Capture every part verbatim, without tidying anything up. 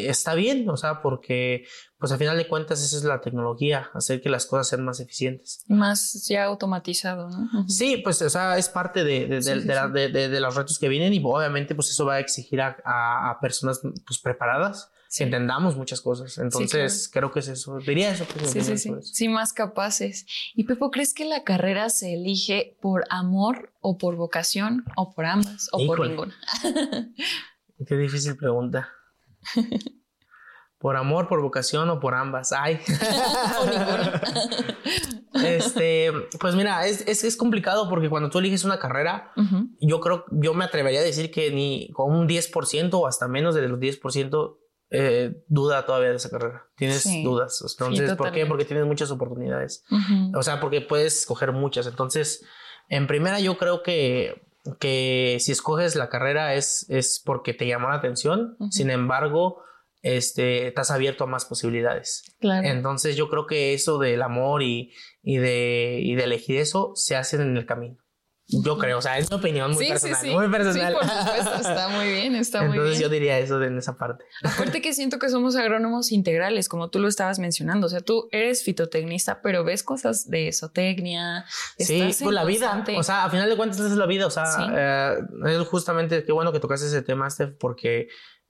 eh, está bien, o sea, porque pues al final de cuentas esa es la tecnología, hacer que las cosas sean más eficientes. Más ya automatizado, ¿no? Uh-huh. Sí, pues o sea, es parte de, de, de, sí, sí, de, la, de, de, de los retos que vienen y obviamente pues eso va a exigir a, a, a personas pues preparadas. Sí. Que entendamos muchas cosas. Entonces, sí, claro. Creo que es eso. Diría eso. Pues, sí, sí, sí. Eso. Sí, más capaces. Y Pepo, ¿crees que la carrera se elige por amor o por vocación o por ambas o Híjole. Por ninguna? Qué difícil pregunta. ¿Por amor, por vocación o por ambas? Ay. O ninguna. Este, pues mira, es, es, es complicado porque cuando tú eliges una carrera, uh-huh. yo creo, yo me atrevería a decir que ni con un diez por ciento o hasta menos de los diez por ciento Eh, duda todavía de esa carrera. Tienes sí, dudas. Entonces, sí, ¿por qué? Porque tienes muchas oportunidades. Uh-huh. O sea, porque puedes escoger muchas. Entonces, en primera yo creo que, que si escoges la carrera es, es porque te llamó la atención. Uh-huh. Sin embargo, este, estás abierto a más posibilidades. Claro. Entonces, yo creo que eso del amor y, y, de, y de elegir eso se hace en el camino. Yo creo, o sea, es mi opinión muy sí, personal, sí, sí. muy personal. Sí, por supuesto, está muy bien, está muy bien. Entonces yo diría eso en esa parte. Aparte que siento que somos agrónomos integrales, como tú lo estabas mencionando, o sea, tú eres fitotecnista, pero ves cosas de zootecnia. Sí, pues la vida, o sea, a final de cuentas es la vida, o sea, sí. eh, es justamente, qué bueno que tocaste ese tema, Steph, porque...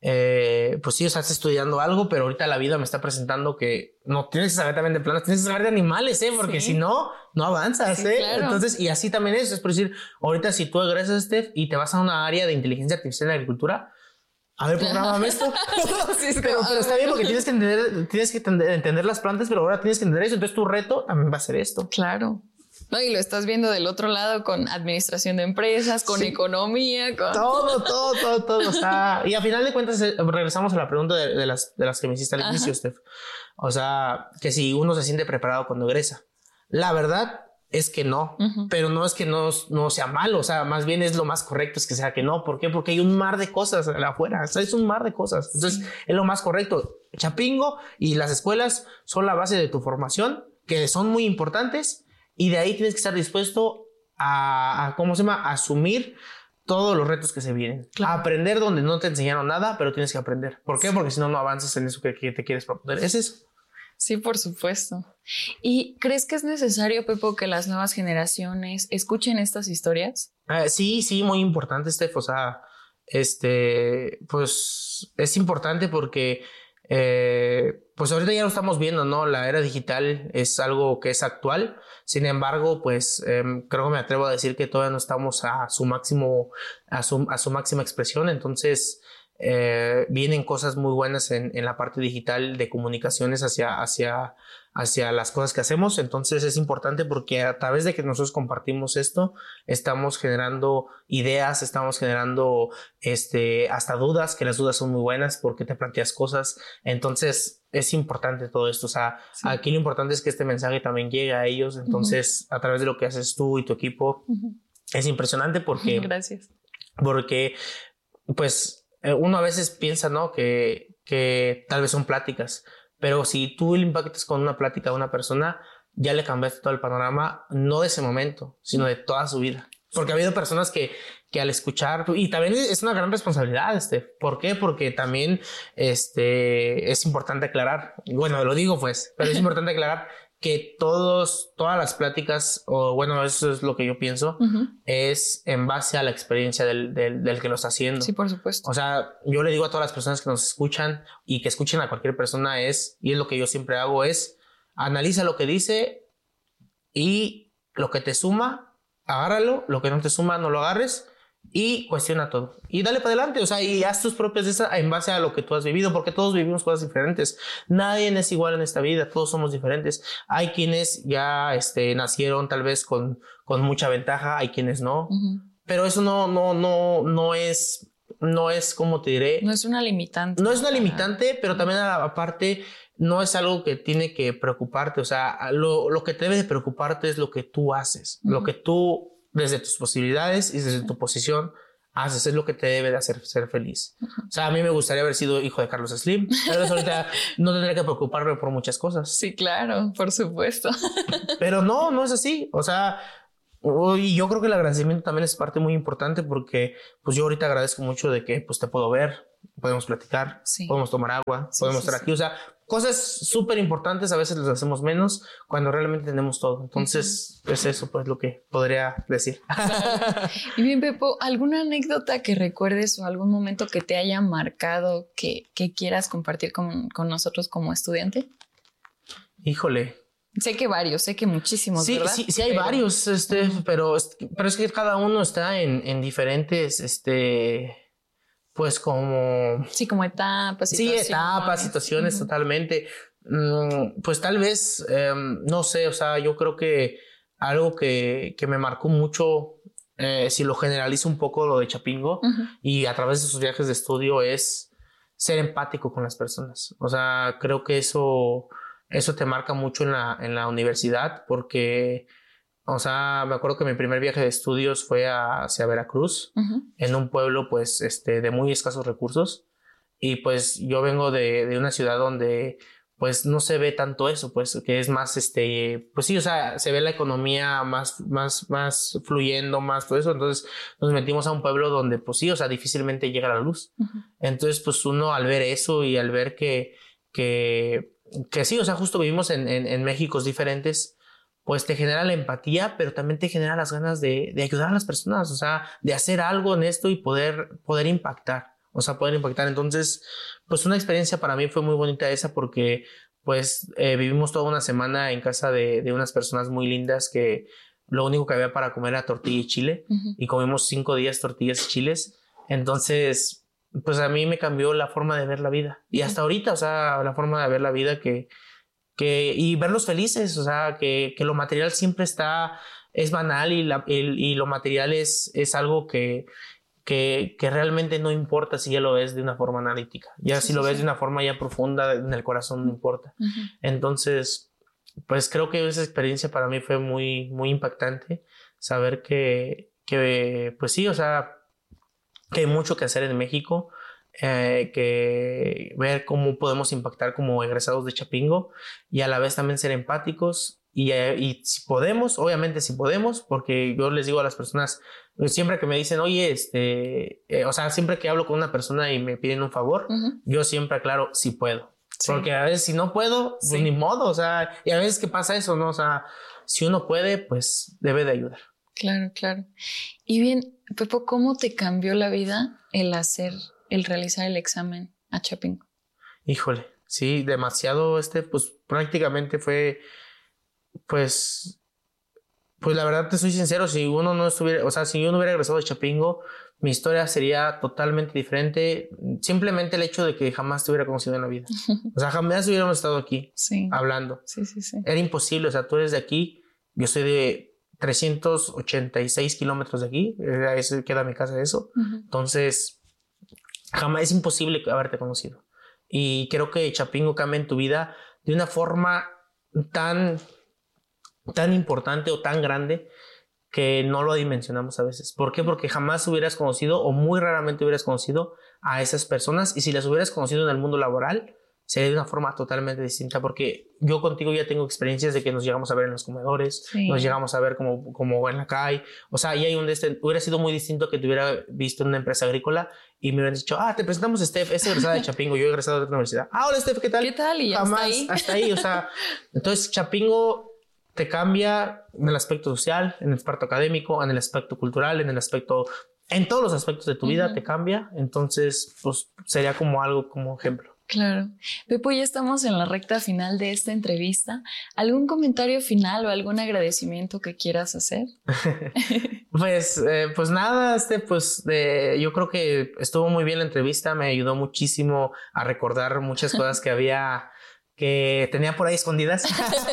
Eh, pues sí, o sea, estás estudiando algo, pero ahorita la vida me está presentando que no tienes que saber también de plantas, tienes que saber de animales, ¿eh? Porque sí. Si no, no avanzas, sí, ¿eh? Claro. Entonces, y así también es, es por decir, ahorita si tú egresas, Steph, y te vas a una área de inteligencia artificial en agricultura, a ver, prográmame esto. Sí, es pero, pero está bien porque tienes que entender, tienes que entender, entender las plantas, pero ahora tienes que entender eso, entonces tu reto también va a ser esto. Claro. No, y lo estás viendo del otro lado con administración de empresas, con sí. economía, con... Todo, todo, todo, todo. O sea, y a final de cuentas regresamos a la pregunta de, de, las, de las que me hiciste al Ajá. inicio, Steph. O sea, que si uno se siente preparado cuando egresa. La verdad es que no, uh-huh. pero no es que no, no sea malo, o sea, más bien es lo más correcto es que sea que no. ¿Por qué? Porque hay un mar de cosas afuera, o sea, es un mar de cosas. Entonces, sí. es lo más correcto. Chapingo y las escuelas son la base de tu formación, que son muy importantes. Y de ahí tienes que estar dispuesto a, a ¿cómo se llama? A asumir todos los retos que se vienen. Claro. A aprender donde no te enseñaron nada, pero tienes que aprender. ¿Por qué? Sí. Porque si no, no avanzas en eso que, que te quieres proponer. ¿Es eso? Sí, por supuesto. ¿Y crees que es necesario, Pepo, que las nuevas generaciones escuchen estas historias? Uh, sí, sí, muy importante, Steph. O sea, este, pues es importante porque... Eh, pues ahorita ya lo estamos viendo, ¿no? La era digital es algo que es actual. Sin embargo, pues eh, creo que me atrevo a decir que todavía no estamos a su máximo, a su, a su máxima expresión. Entonces, eh, vienen cosas muy buenas en, en la parte digital de comunicaciones hacia, hacia, hacia las cosas que hacemos. Entonces es importante porque a través de que nosotros compartimos esto, estamos generando ideas, estamos generando este, hasta dudas, que las dudas son muy buenas porque te planteas cosas. Entonces es importante todo esto. O sea, sí. Aquí lo importante es que este mensaje también llegue a ellos. Entonces, uh-huh. a través de lo que haces tú y tu equipo, uh-huh. es impresionante porque... Gracias. Porque, pues... Uno a veces piensa, ¿no? Que, que tal vez son pláticas, pero si tú le impactas con una plática a una persona, ya le cambiaste todo el panorama, no de ese momento, sino de toda su vida. Porque ha habido personas que, que al escuchar, y también es una gran responsabilidad, este, ¿por qué? Porque también este, es importante aclarar, bueno, lo digo pues, pero es importante aclarar que todos, todas las pláticas, o bueno, eso es lo que yo pienso, uh-huh. es en base a la experiencia del, del, del que lo está haciendo. Sí, por supuesto. O sea, yo le digo a todas las personas que nos escuchan y que escuchen a cualquier persona es, y es lo que yo siempre hago, es analiza lo que dice y lo que te suma, agárralo, lo que no te suma, no lo agarres. Y cuestiona todo. Y dale para adelante, o sea, y haz tus propias de esa en base a lo que tú has vivido, porque todos vivimos cosas diferentes. Nadie es igual en esta vida, todos somos diferentes. Hay quienes ya este, nacieron tal vez con, con mucha ventaja, hay quienes no. Uh-huh. Pero eso no, no, no, no es, no es, ¿cómo te diré? No es una limitante. No es una limitante, pero también aparte no es algo que tiene que preocuparte. O sea, lo, lo que te debe de preocuparte es lo que tú haces, uh-huh. lo que tú... desde tus posibilidades y desde tu posición haces, es lo que te debe de hacer ser feliz. Uh-huh. O sea, a mí me gustaría haber sido hijo de Carlos Slim, tal vez ahorita no tendría que preocuparme por muchas cosas. Sí, claro, por supuesto. Pero no, no es así, o sea, y yo creo que el agradecimiento también es parte muy importante porque pues yo ahorita agradezco mucho de que pues te puedo ver, podemos platicar, Sí. podemos tomar agua, Sí, podemos sí, estar sí. aquí. O sea, cosas súper importantes a veces las hacemos menos cuando realmente tenemos todo. Entonces, uh-huh. es eso pues lo que podría decir. Claro. Y bien, Pepo, ¿alguna anécdota que recuerdes o algún momento que te haya marcado que, que quieras compartir con, con nosotros como estudiante? Híjole. Sé que varios, sé que muchísimos, sí, ¿verdad? Sí, sí hay pero... varios, este, uh-huh. pero, pero es que cada uno está en, en diferentes, este... Pues como... Sí, como etapas, situaciones. Sí, etapas, situaciones, uh-huh. totalmente. Mm, pues tal vez, eh, no sé, o sea, yo creo que algo que, que me marcó mucho, eh, si lo generalizo un poco lo de Chapingo, uh-huh. y a través de sus viajes de estudio, es ser empático con las personas. O sea, creo que eso, eso te marca mucho en la, en la universidad, porque... O sea, me acuerdo que mi primer viaje de estudios fue a, hacia Veracruz, uh-huh. en un pueblo pues este, de muy escasos recursos, y pues yo vengo de, de una ciudad donde pues no se ve tanto eso, pues que es más, este, pues sí, o sea, se ve la economía más, más, más fluyendo, más todo eso. Entonces nos metimos a un pueblo donde pues sí, o sea, difícilmente llega la luz. Uh-huh. Entonces pues uno al ver eso y al ver que, que, que sí, o sea, justo vivimos en, en, en Méxicos diferentes, pues te genera la empatía, pero también te genera las ganas de, de ayudar a las personas, o sea, de hacer algo en esto y poder, poder impactar, o sea, poder impactar. Entonces, pues una experiencia para mí fue muy bonita esa porque, pues, eh, vivimos toda una semana en casa de, de unas personas muy lindas que lo único que había para comer era tortilla y chile, uh-huh. y comimos cinco días tortillas y chiles. Entonces, pues a mí me cambió la forma de ver la vida. Y hasta ahorita, o sea, la forma de ver la vida que... Que, y verlos felices, o sea, que, que lo material siempre está, es banal y, la, el, y lo material es, es algo que, que, que realmente no importa si ya lo ves de una forma analítica. Ya sí, si sí, lo ves sí. de una forma ya profunda en el corazón, no importa. Uh-huh. Entonces, pues creo que esa experiencia para mí fue muy, muy impactante. Saber que, que, pues sí, o sea, que hay mucho que hacer en México. Eh, que ver cómo podemos impactar como egresados de Chapingo y a la vez también ser empáticos y, eh, y si podemos, obviamente si podemos, porque yo les digo a las personas siempre que me dicen, oye, este, eh, o sea, siempre que hablo con una persona y me piden un favor, uh-huh. yo siempre aclaro si puedo, sí. porque a veces si no puedo, pues sí. ni modo, o sea, y a veces que pasa eso, ¿no? O sea, si uno puede, pues debe de ayudar. Claro, claro. Y bien, Pepo, ¿cómo te cambió la vida el hacer el realizar el examen a Chapingo? Híjole, sí, demasiado, este, pues prácticamente fue, pues, pues la verdad te soy sincero, si uno no estuviera, o sea, si yo no hubiera egresado de Chapingo, mi historia sería totalmente diferente, simplemente el hecho de que jamás te hubiera conocido en la vida. O sea, jamás hubiéramos estado aquí sí. hablando. Sí, sí, sí. Era imposible, o sea, tú eres de aquí, yo soy de trescientos ochenta y seis kilómetros de aquí, ahí queda mi casa de eso, uh-huh. entonces... Jamás es imposible haberte conocido. Y creo que Chapingo cambia en tu vida de una forma tan, tan importante o tan grande que no lo dimensionamos a veces. ¿Por qué? Porque jamás hubieras conocido o muy raramente hubieras conocido a esas personas. Y si las hubieras conocido en el mundo laboral, sería de una forma totalmente distinta, porque yo contigo ya tengo experiencias de que nos llegamos a ver en los comedores, sí. nos llegamos a ver como, como en la calle, o sea, y hay un este, hubiera sido muy distinto que te hubiera visto en una empresa agrícola y me hubieran dicho, ah, te presentamos a Steph, es egresada de Chapingo, yo he egresado de otra universidad. Ah, hola Steph, ¿qué tal? ¿Qué tal? Y Jamás, hasta ahí. hasta ahí, o sea, entonces Chapingo te cambia en el aspecto social, en el aspecto académico, en el aspecto cultural, en el aspecto, en todos los aspectos de tu vida uh-huh. te cambia, entonces, pues sería como algo como ejemplo. Claro. Pepo, ya estamos en la recta final de esta entrevista. ¿Algún comentario final o algún agradecimiento que quieras hacer? pues, eh, pues nada, este, pues eh, yo creo que estuvo muy bien la entrevista, me ayudó muchísimo a recordar muchas cosas que había, que tenía por ahí escondidas.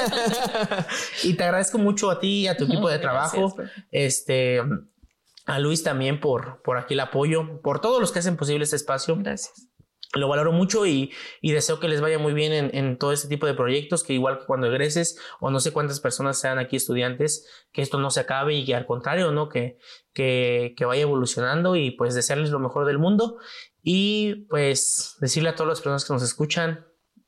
Y te agradezco mucho a ti y a tu equipo de trabajo. Gracias, este, a Luis también por, por aquí el apoyo, por todos los que hacen posible este espacio. Gracias. Lo valoro mucho y, y deseo que les vaya muy bien en, en todo este tipo de proyectos, que igual que cuando egreses o no sé cuántas personas sean aquí estudiantes, que esto no se acabe y que al contrario, ¿no? Que, que, que vaya evolucionando y pues desearles lo mejor del mundo y pues decirle a todas las personas que nos escuchan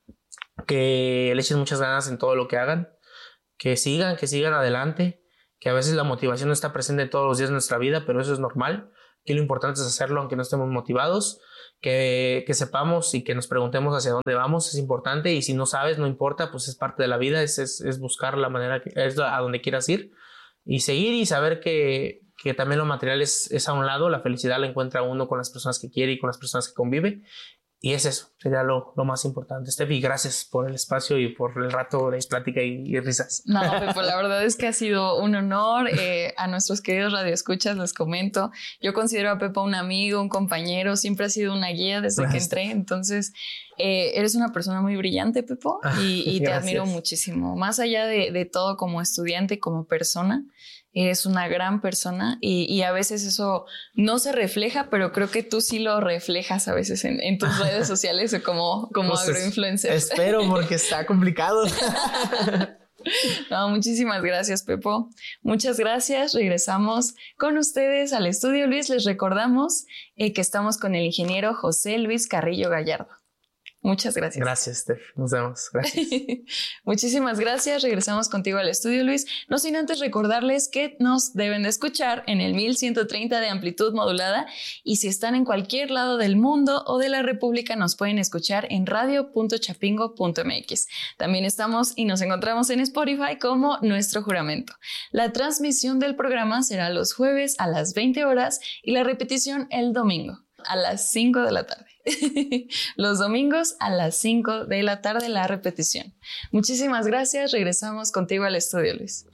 que le echen muchas ganas en todo lo que hagan, que sigan, que sigan adelante, que a veces la motivación no está presente todos los días de nuestra vida, pero eso es normal, que lo importante es hacerlo aunque no estemos motivados, que, que sepamos y que nos preguntemos hacia dónde vamos es importante, y si no sabes, no importa, pues es parte de la vida, es, es, es buscar la manera, que, es a donde quieras ir y seguir, y saber que, que también lo material es, es a un lado, la felicidad la encuentra uno con las personas que quiere y con las personas que convive. Y es eso, sería lo, lo más importante. Steph, y gracias por el espacio y por el rato de plática y, y risas. No, Pepo, la verdad es que ha sido un honor. Eh, a nuestros queridos radioescuchas les comento, yo considero a Pepo un amigo, un compañero, siempre ha sido una guía desde gracias. que entré. Entonces, eh, eres una persona muy brillante, Pepo, y, y te admiro muchísimo. Más allá de, de todo, como estudiante, como persona, eres una gran persona, y, y a veces eso no se refleja, pero creo que tú sí lo reflejas a veces en, en tus redes sociales o como, como pues agroinfluencer. Espero, porque está complicado. No, muchísimas gracias, Pepo. Muchas gracias. Regresamos con ustedes al estudio, Luis. Les recordamos eh, que estamos con el ingeniero José Luis Carrillo Gallardo. Muchas gracias. Gracias, Steph. Nos vemos. Gracias. Muchísimas gracias. Regresamos contigo al estudio, Luis. No sin antes recordarles que nos deben de escuchar en el mil ciento treinta de amplitud modulada, y si están en cualquier lado del mundo o de la República, nos pueden escuchar en radio punto chapingo punto m x. También estamos y nos encontramos en Spotify como Nuestro Juramento. La transmisión del programa será los jueves a las veinte horas y la repetición el domingo a las cinco de la tarde. Los domingos a las cinco de la tarde la repetición. Muchísimas gracias. Regresamos contigo al estudio, Luis.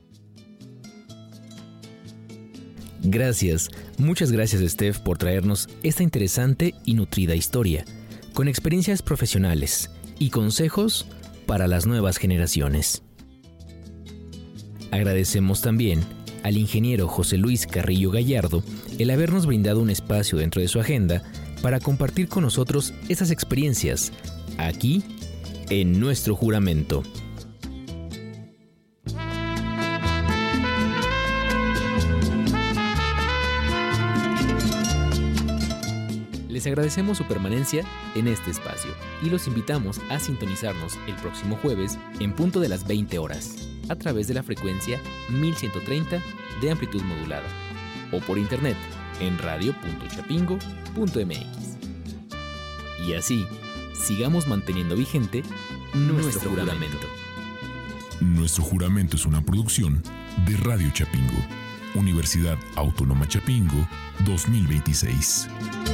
Gracias, muchas gracias, Steph, por traernos esta interesante y nutrida historia, con experiencias profesionales y consejos para las nuevas generaciones. Agradecemos también al ingeniero José Luis Carrillo Gallardo el habernos brindado un espacio dentro de su agenda para compartir con nosotros esas experiencias aquí en Nuestro Juramento. Les agradecemos su permanencia en este espacio y los invitamos a sintonizarnos el próximo jueves en punto de las veinte horas a través de la frecuencia mil ciento treinta de amplitud modulada o por internet en radio punto chapingo punto m x. Y así, sigamos manteniendo vigente nuestro, nuestro juramento. juramento. Nuestro Juramento es una producción de Radio Chapingo, Universidad Autónoma Chapingo dos mil veintiséis.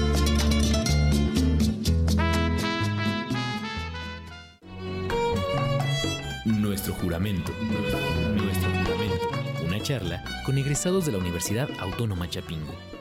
Nuestro Juramento. Nuestro Juramento. Una charla con egresados de la Universidad Autónoma Chapingo.